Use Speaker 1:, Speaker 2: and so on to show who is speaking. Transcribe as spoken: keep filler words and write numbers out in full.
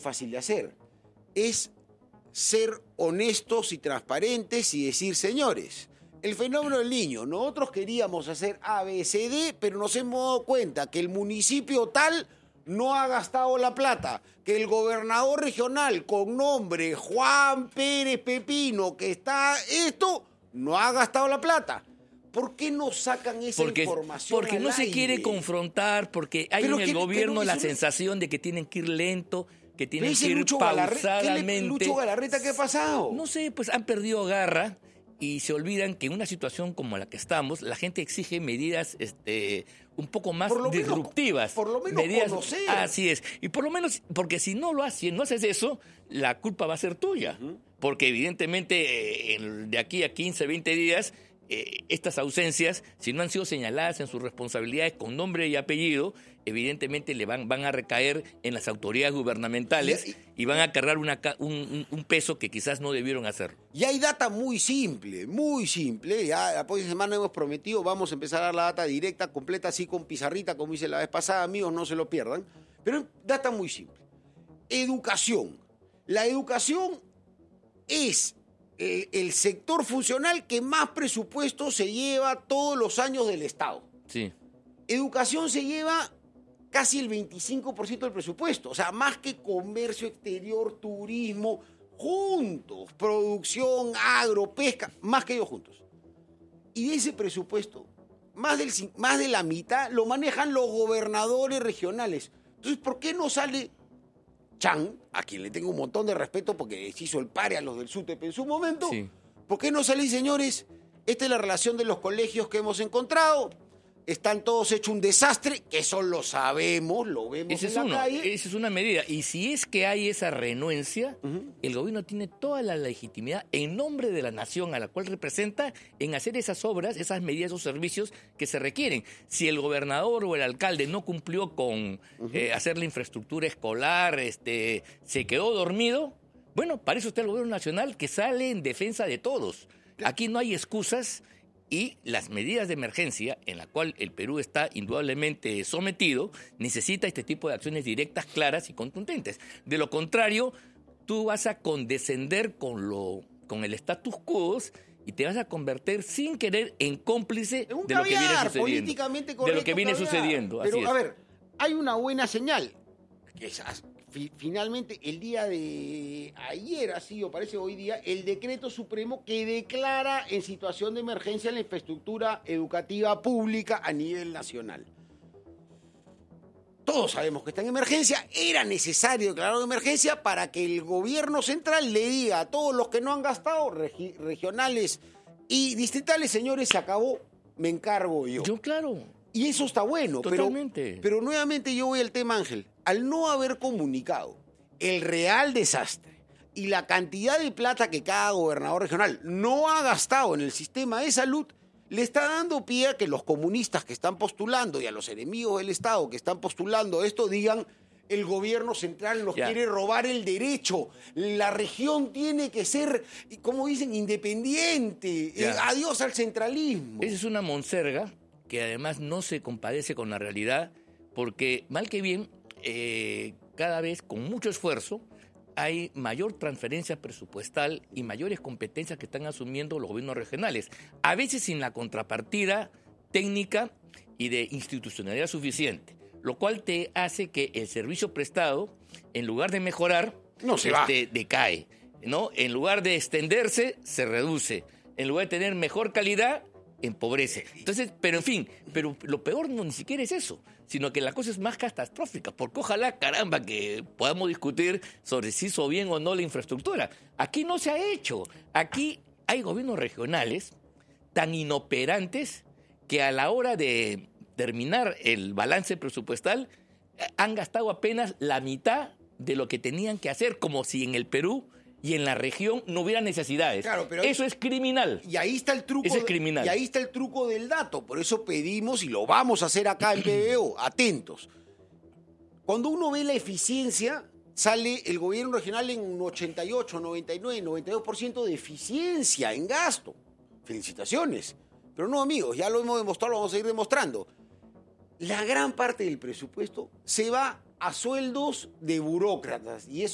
Speaker 1: fácil de hacer. Es ser honestos y transparentes y decir, señores, el fenómeno del Niño, nosotros queríamos hacer A, B, C, D, pero nos hemos dado cuenta que el municipio tal no ha gastado la plata, que el gobernador regional con nombre Juan Pérez Pepino, que está esto, no ha gastado la plata. ¿Por qué no sacan esa
Speaker 2: porque,
Speaker 1: información
Speaker 2: Porque
Speaker 1: al
Speaker 2: no
Speaker 1: aire?
Speaker 2: se quiere confrontar, porque hay
Speaker 1: Pero
Speaker 2: en el
Speaker 1: que-
Speaker 2: gobierno
Speaker 1: pero
Speaker 2: la
Speaker 1: eso-
Speaker 2: sensación de que tienen que ir lento, que tienen
Speaker 1: Ese
Speaker 2: que ir
Speaker 1: Lucho Galarre-
Speaker 2: pausadamente.
Speaker 1: ¿qué le- Lucho Galarreta, ¿qué ha pasado?
Speaker 2: No sé, pues han perdido garra y se olvidan que en una situación como la que estamos, la gente exige medidas este, un poco más
Speaker 1: Por lo menos-
Speaker 2: disruptivas.
Speaker 1: por lo menos
Speaker 2: medidas,
Speaker 1: conocer.
Speaker 2: Así es. Y por lo menos, porque si no lo haces, si no haces eso, la culpa va a ser tuya. Uh-huh. Porque evidentemente eh, de aquí a quince, veinte días, eh, estas ausencias, si no han sido señaladas en sus responsabilidades con nombre y apellido, evidentemente le van, van a recaer en las autoridades gubernamentales y, y, y van a cargar una, un, un peso que quizás no debieron hacer.
Speaker 1: Y hay data muy simple, muy simple. Ya la próxima semana hemos prometido, vamos a empezar a dar la data directa, completa, así con pizarrita, como hice la vez pasada, amigos, no se lo pierdan. Pero data muy simple. Educación. La educación es el, el sector funcional que más presupuesto se lleva todos los años del Estado.
Speaker 2: Sí.
Speaker 1: Educación se lleva casi el veinticinco por ciento del presupuesto, o sea, más que comercio exterior, turismo, juntos, producción, agro, pesca, más que ellos juntos. Y de ese presupuesto, más, del, más de la mitad lo manejan los gobernadores regionales. Entonces, ¿por qué no sale Chan, a quien le tengo un montón de respeto porque se hizo el pare a los del SUTEP en su momento?
Speaker 2: Sí.
Speaker 1: ¿Por qué no sale, señores? Esta es la relación de los colegios que hemos encontrado. Están todos hechos un desastre, que eso lo sabemos, lo vemos
Speaker 2: Ese
Speaker 1: en
Speaker 2: es
Speaker 1: la
Speaker 2: uno,
Speaker 1: calle.
Speaker 2: Esa es una medida. Y si es que hay esa renuencia, uh-huh. el gobierno tiene toda la legitimidad en nombre de la nación a la cual representa en hacer esas obras, esas medidas, esos servicios que se requieren. Si el gobernador o el alcalde no cumplió con uh-huh. eh, hacer la infraestructura escolar, este, se quedó dormido, bueno, para eso está el gobierno nacional que sale en defensa de todos. Aquí no hay excusas. Y las medidas de emergencia, en la cual el Perú está indudablemente sometido, necesita este tipo de acciones directas, claras y contundentes. De lo contrario, tú vas a condescender con, lo, con el status quo y te vas a convertir sin querer en cómplice
Speaker 1: en un
Speaker 2: de, lo
Speaker 1: caviar,
Speaker 2: que viene sucediendo,
Speaker 1: políticamente correcto,
Speaker 2: de lo que viene
Speaker 1: caviar.
Speaker 2: sucediendo.
Speaker 1: Pero,
Speaker 2: así es.
Speaker 1: a ver, hay una buena señal. Que es, finalmente, el día de ayer ha sido, parece hoy día, el decreto supremo que declara en situación de emergencia la infraestructura educativa pública a nivel nacional. Todos sabemos que está en emergencia. Era necesario declarar emergencia para que el gobierno central le diga a todos los que no han gastado, regi- regionales y distritales, señores, se acabó, me encargo yo.
Speaker 2: Yo, claro.
Speaker 1: Y eso está bueno.
Speaker 2: Totalmente.
Speaker 1: Pero, pero nuevamente yo voy al tema, Ángel. Al no haber comunicado el real desastre y la cantidad de plata que cada gobernador regional no ha gastado en el sistema de salud, le está dando pie a que los comunistas que están postulando y a los enemigos del Estado que están postulando esto digan: el gobierno central nos
Speaker 2: Ya.
Speaker 1: quiere robar el derecho, la región tiene que ser, como dicen, independiente, eh, adiós al centralismo.
Speaker 2: Esa es una monserga que además no se compadece con la realidad, porque mal que bien, eh, cada vez con mucho esfuerzo hay mayor transferencia presupuestal y mayores competencias que están asumiendo los gobiernos regionales, a veces sin la contrapartida técnica y de institucionalidad suficiente, lo cual te hace que el servicio prestado, en lugar de mejorar,
Speaker 1: no se
Speaker 2: este, decae, ¿no? En lugar de extenderse, se reduce. En lugar de tener mejor calidad, empobrece. Entonces, pero en fin, pero lo peor no ni siquiera es eso, sino que la cosa es más catastrófica, porque ojalá, caramba, que podamos discutir sobre si hizo bien o no la infraestructura. Aquí no se ha hecho. Aquí hay gobiernos regionales tan inoperantes que a la hora de terminar el balance presupuestal han gastado apenas la mitad de lo que tenían que hacer, como si en el Perú y en la región no hubiera necesidades.
Speaker 1: Claro, pero
Speaker 2: eso ahí, es criminal.
Speaker 1: Y ahí está el truco.
Speaker 2: Eso es criminal.
Speaker 1: Y ahí está el truco del dato. Por eso pedimos, y lo vamos a hacer acá en P B O, atentos. Cuando uno ve la eficiencia, sale el gobierno regional en un ochenta y ocho, noventa y nueve, noventa y dos por ciento de eficiencia en gasto. Felicitaciones. Pero no, amigos, ya lo hemos demostrado, lo vamos a seguir demostrando. La gran parte del presupuesto se va a sueldos de burócratas. Y eso